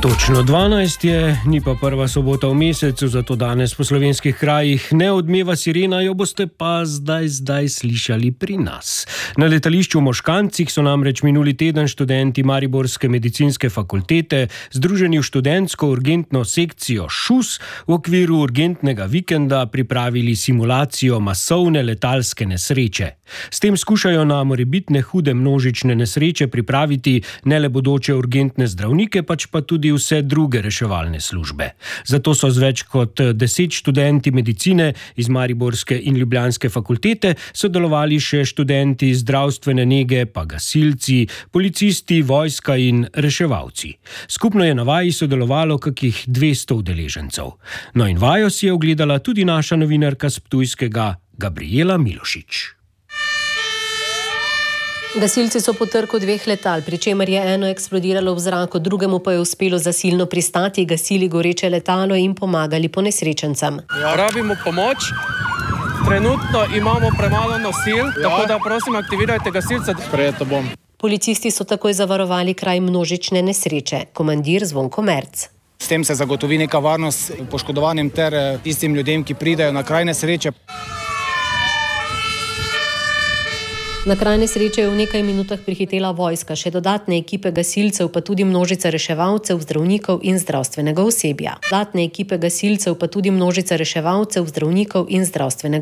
Točno 12 je, ni pa prva sobota v mesecu, zato danes po slovenskih krajih ne odmeva sirena, jo boste pa zdaj slišali pri nas. Na letališču v Moškancih so namreč minuli teden študenti Mariborske medicinske fakultete združeni v študentsko urgentno sekcijo ŠUS v okviru urgentnega vikenda pripravili simulacijo masovne letalske nesreče. S tem skušajo na morebitne hude množične nesreče pripraviti ne le bodoče urgentne zdravnike, pač pa tudi vse druge reševalne službe. Zato so z več kot 10 študenti medicine iz Mariborske in Ljubljanske fakultete sodelovali še študenti zdravstvene nege, pa gasilci, policisti, vojska in reševalci. Skupno je na vaji sodelovalo kakih 200 udeležencev. No in vajo si je ogledala tudi naša novinarka s Ptujskega, Gabriela Milošič. Gasilci so po trku 2 letal, pri čemer je eno eksplodiralo v zraku, drugemu pa je uspelo zasilno pristati, gasili goreče letalo in pomagali ponesrečencem. Rabimo pomoč. Trenutno imamo premalo nosil, tako da prosim aktivirajte gasilce. Sprejeto bom. Policisti so takoj zavarovali kraj množične nesreče. Komandir Zvonko Merc. S tem se zagotovi neka varnost poškodovanim ter tistim ljudem, ki pridejo na kraj nesreče. Na kraj nesreče je v nekaj minutah prihitela vojska, še dodatne ekipe gasilcev, pa tudi množica reševalcev, zdravnikov in zdravstvenega osebja.